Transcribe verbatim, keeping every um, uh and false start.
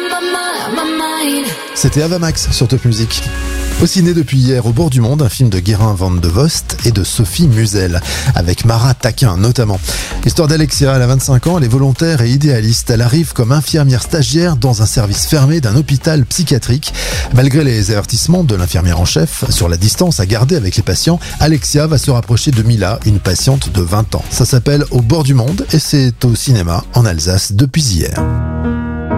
C'était Avamax sur Top Music. Au ciné depuis hier, Au bord du monde, un film de Guérin Van de Vost et de Sophie Musel, avec Mara Taquin notamment. L'histoire d'Alexia, elle a vingt-cinq ans, elle est volontaire et idéaliste. Elle arrive comme infirmière stagiaire dans un service fermé d'un hôpital psychiatrique. Malgré les avertissements de l'infirmière en chef sur la distance à garder avec les patients, Alexia va se rapprocher de Mila, une patiente de vingt ans. Ça s'appelle Au bord du monde et c'est au cinéma en Alsace depuis hier.